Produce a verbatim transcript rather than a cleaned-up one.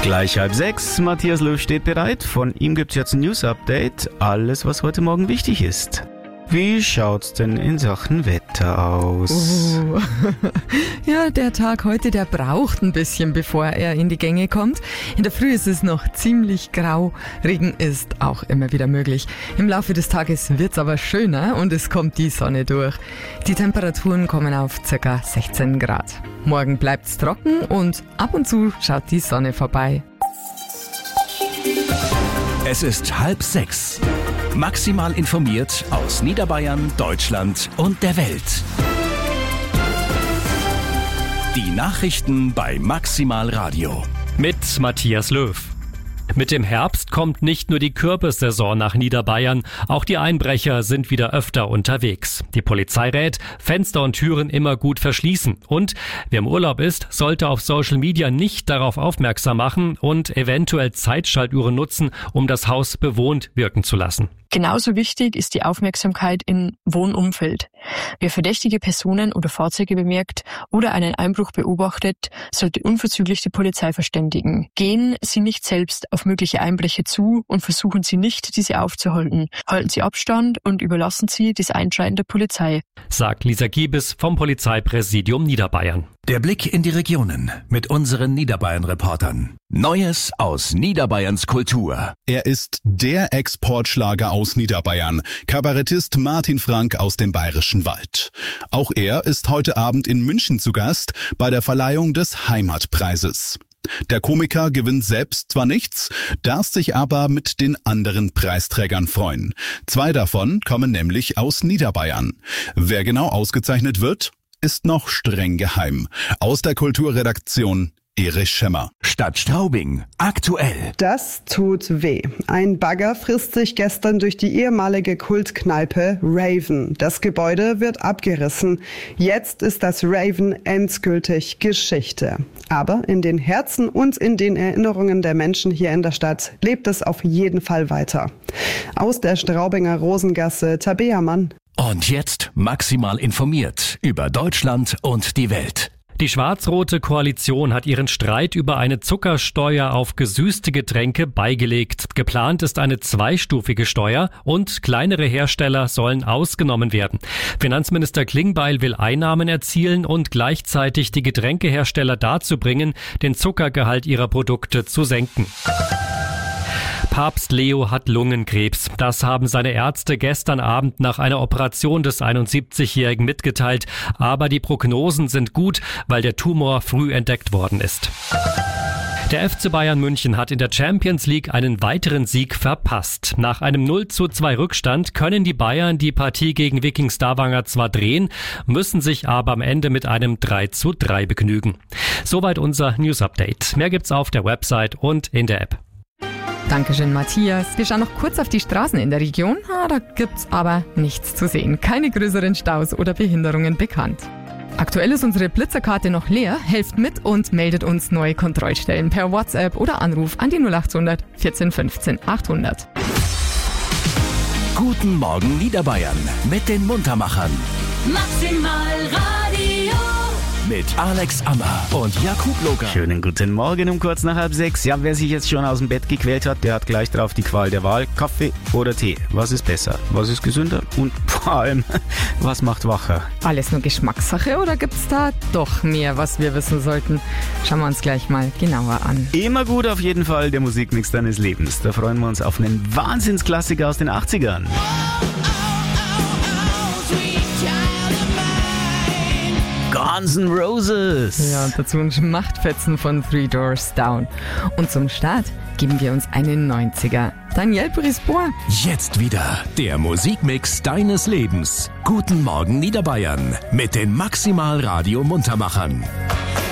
Gleich halb sechs, Matthias Löw steht bereit. Von ihm gibt's jetzt ein News-Update. Alles, was heute Morgen wichtig ist. Wie schaut's denn in Sachen Wetter aus? Uh. Ja, der Tag heute, der braucht ein bisschen, bevor er in die Gänge kommt. In der Früh ist es noch ziemlich grau. Regen ist auch immer wieder möglich. Im Laufe des Tages wird's aber schöner und es kommt die Sonne durch. Die Temperaturen kommen auf ca. sechzehn Grad. Morgen bleibt's trocken und ab und zu schaut die Sonne vorbei. Es ist halb sechs. Maximal informiert aus Niederbayern, Deutschland und der Welt. Die Nachrichten bei Maximal Radio. Mit Matthias Löw. Mit dem Herbst kommt nicht nur die Kürbissaison nach Niederbayern, auch die Einbrecher sind wieder öfter unterwegs. Die Polizei rät, Fenster und Türen immer gut verschließen. Und wer im Urlaub ist, sollte auf Social Media nicht darauf aufmerksam machen und eventuell Zeitschaltuhren nutzen, um das Haus bewohnt wirken zu lassen. Genauso wichtig ist die Aufmerksamkeit im Wohnumfeld. Wer verdächtige Personen oder Fahrzeuge bemerkt oder einen Einbruch beobachtet, sollte unverzüglich die Polizei verständigen. Gehen Sie nicht selbst auf mögliche Einbrecher zu und versuchen Sie nicht, diese aufzuhalten. Halten Sie Abstand und überlassen Sie das Einschreiten der Polizei, sagt Lisa Giebes vom Polizeipräsidium Niederbayern. Der Blick in die Regionen mit unseren Niederbayern-Reportern. Neues aus Niederbayerns Kultur. Er ist der Exportschlager aus Niederbayern, Kabarettist Martin Frank aus dem Bayerischen Wald. Auch er ist heute Abend in München zu Gast bei der Verleihung des Heimatpreises. Der Komiker gewinnt selbst zwar nichts, darf sich aber mit den anderen Preisträgern freuen. Zwei davon kommen nämlich aus Niederbayern. Wer genau ausgezeichnet wird, ist noch streng geheim. Aus der Kulturredaktion Erich Schemmer. Stadt Straubing. Aktuell. Das tut weh. Ein Bagger frisst sich gestern durch die ehemalige Kultkneipe Raven. Das Gebäude wird abgerissen. Jetzt ist das Raven endgültig Geschichte. Aber in den Herzen und in den Erinnerungen der Menschen hier in der Stadt lebt es auf jeden Fall weiter. Aus der Straubinger Rosengasse, Tabea Mann. Und jetzt maximal informiert über Deutschland und die Welt. Die schwarz-rote Koalition hat ihren Streit über eine Zuckersteuer auf gesüßte Getränke beigelegt. Geplant ist eine zweistufige Steuer und kleinere Hersteller sollen ausgenommen werden. Finanzminister Klingbeil will Einnahmen erzielen und gleichzeitig die Getränkehersteller dazu bringen, den Zuckergehalt ihrer Produkte zu senken. Papst Leo hat Lungenkrebs. Das haben seine Ärzte gestern Abend nach einer Operation des einundsiebzigjährigen mitgeteilt. Aber die Prognosen sind gut, weil der Tumor früh entdeckt worden ist. Der F C Bayern München hat in der Champions League einen weiteren Sieg verpasst. Nach einem null zu zwei Rückstand können die Bayern die Partie gegen Viking Stavanger zwar drehen, müssen sich aber am Ende mit einem drei zu drei begnügen. Soweit unser News-Update. Mehr gibt's auf der Website und in der App. Dankeschön, Matthias. Wir schauen noch kurz auf die Straßen in der Region. Ah, da gibt's aber nichts zu sehen. Keine größeren Staus oder Behinderungen bekannt. Aktuell ist unsere Blitzerkarte noch leer. Helft mit und meldet uns neue Kontrollstellen per WhatsApp oder Anruf an die null achthundert vierzehn fünfzehn achthundert. Guten Morgen Niederbayern mit den Muntermachern. Maximal Radio. Mit Alex Ammer und Jakub Loger. Schönen guten Morgen um kurz nach halb sechs. Ja, wer sich jetzt schon aus dem Bett gequält hat, der hat gleich drauf die Qual der Wahl. Kaffee oder Tee? Was ist besser? Was ist gesünder? Und vor allem, was macht wacher? Alles nur Geschmackssache oder gibt's da doch mehr, was wir wissen sollten? Schauen wir uns gleich mal genauer an. Immer gut auf jeden Fall, der Musikmix deines Lebens. Da freuen wir uns auf einen Wahnsinnsklassiker aus den achtzigern. Guns N' Roses. Ja, und dazu ein Schmachtfetzen von Three Doors Down. Und zum Start geben wir uns einen neunziger. Daniel Brisbois. Jetzt wieder der Musikmix deines Lebens. Guten Morgen Niederbayern mit den Maximal Radio Muntermachern.